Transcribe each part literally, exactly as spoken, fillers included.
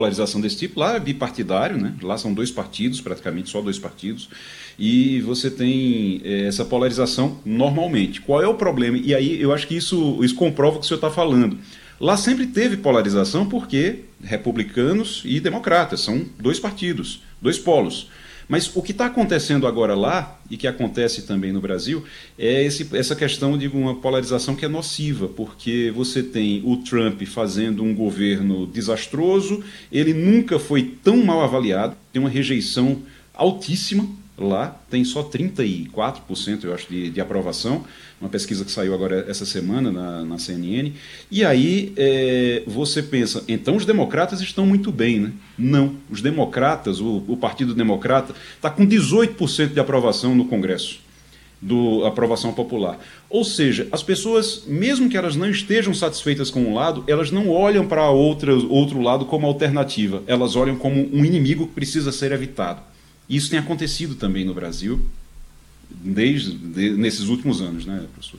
polarização desse tipo. Lá é bipartidário, né? Lá são dois partidos, praticamente só dois partidos, e você tem é, essa polarização normalmente. Qual é o problema? E aí eu acho que isso, isso comprova o que o senhor está falando. Lá sempre teve polarização porque republicanos e democratas são dois partidos, dois polos. Mas o que está acontecendo agora lá, e que acontece também no Brasil, é esse, essa questão de uma polarização que é nociva, porque você tem o Trump fazendo um governo desastroso, ele nunca foi tão mal avaliado, tem uma rejeição altíssima lá, tem só trinta e quatro por cento, eu acho, de, de aprovação, uma pesquisa que saiu agora essa semana na, na C N N, e aí é, você pensa, então os democratas estão muito bem, né? Não, os democratas, o, o Partido Democrata, está com dezoito por cento de aprovação no Congresso, do aprovação popular. Ou seja, as pessoas, mesmo que elas não estejam satisfeitas com um lado, elas não olham para outro lado como alternativa, elas olham como um inimigo que precisa ser evitado. Isso tem acontecido também no Brasil, desde de, nesses últimos anos, né, professor?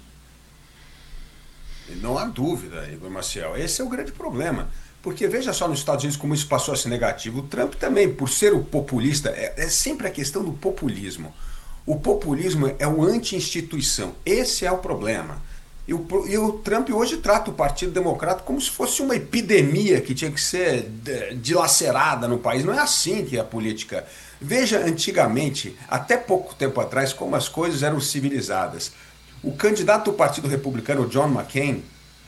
Não há dúvida, Igor Maciel. Esse é o grande problema. Porque veja só nos Estados Unidos como isso passou a ser negativo. O Trump também, por ser o populista, é, é sempre a questão do populismo. O populismo é o anti-instituição. Esse é o problema. E o, e o Trump hoje trata o Partido Democrata como se fosse uma epidemia que tinha que ser dilacerada no país. Não é assim que é a política. Veja antigamente, até pouco tempo atrás, como as coisas eram civilizadas. O candidato do Partido Republicano, John McCain,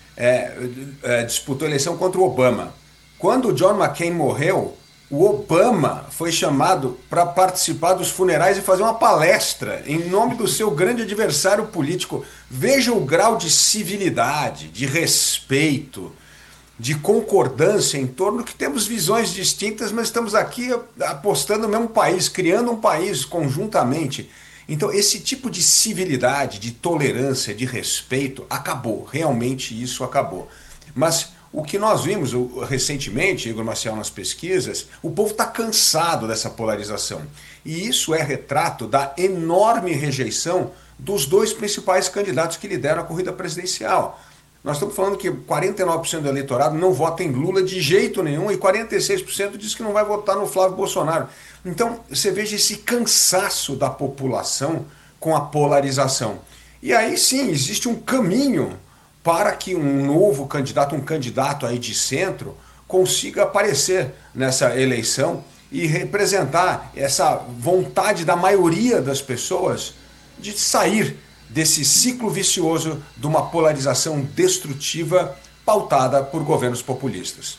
é, é, disputou a eleição contra o Obama. Quando o John McCain morreu, o Obama foi chamado para participar dos funerais e fazer uma palestra em nome do seu grande adversário político. Veja o grau de civilidade, de respeito, de concordância em torno que temos visões distintas, mas estamos aqui apostando no mesmo país, criando um país conjuntamente. Então, esse tipo de civilidade, de tolerância, de respeito, acabou. Realmente isso acabou. Mas o que nós vimos recentemente, Igor Maciel, nas pesquisas, o povo está cansado dessa polarização. E isso é retrato da enorme rejeição dos dois principais candidatos que lideram a corrida presidencial. Nós estamos falando que quarenta e nove por cento do eleitorado não vota em Lula de jeito nenhum e quarenta e seis por cento diz que não vai votar no Flávio Bolsonaro. Então, você veja esse cansaço da população com a polarização. E aí sim, existe um caminho para que um novo candidato, um candidato aí de centro, consiga aparecer nessa eleição e representar essa vontade da maioria das pessoas de sair desse ciclo vicioso de uma polarização destrutiva pautada por governos populistas.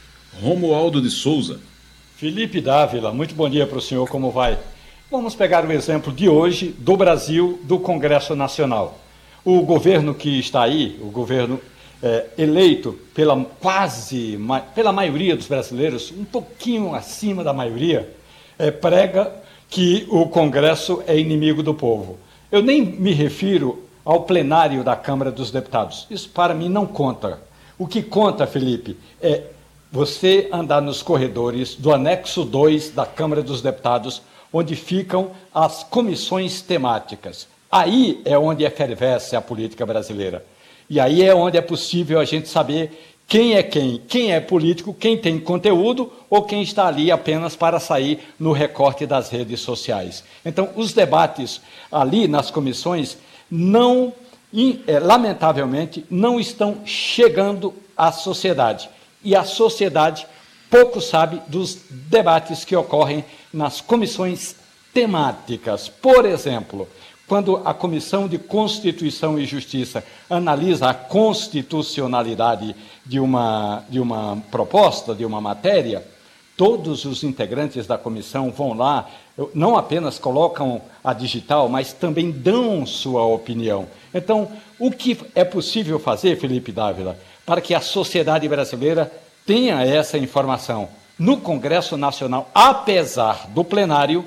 Romualdo de Souza. Felipe Dávila, muito bom dia para o senhor, como vai? Vamos pegar o exemplo de hoje do Brasil, do Congresso Nacional. O governo que está aí, o governo é, eleito pela quase, ma, pela maioria dos brasileiros, um pouquinho acima da maioria, é, prega que o Congresso é inimigo do povo. Eu nem me refiro ao plenário da Câmara dos Deputados. Isso para mim não conta. O que conta, Felipe, é você andar nos corredores do anexo dois da Câmara dos Deputados, onde ficam as comissões temáticas. Aí é onde efervesce a política brasileira. E aí é onde é possível a gente saber quem é quem, quem é político, quem tem conteúdo ou quem está ali apenas para sair no recorte das redes sociais. Então, os debates ali nas comissões, não, lamentavelmente, não estão chegando à sociedade. E a sociedade pouco sabe dos debates que ocorrem nas comissões temáticas. Por exemplo, quando a Comissão de Constituição e Justiça analisa a constitucionalidade de uma, de uma proposta, de uma matéria, todos os integrantes da comissão vão lá, não apenas colocam a digital, mas também dão sua opinião. Então, o que é possível fazer, Felipe Dávila, para que a sociedade brasileira tenha essa informação? No Congresso Nacional, apesar do plenário,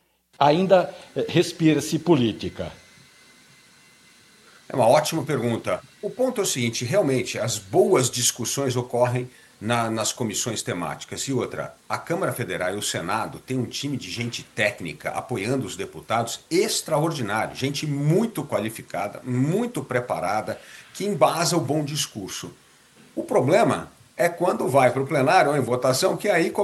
ainda respira-se política? É uma ótima pergunta. O ponto é o seguinte, realmente, as boas discussões ocorrem na, nas comissões temáticas. E outra, a Câmara Federal e o Senado têm um time de gente técnica apoiando os deputados extraordinário, gente muito qualificada, muito preparada, que embasa o bom discurso. O problema é quando vai para o plenário ou em votação, que aí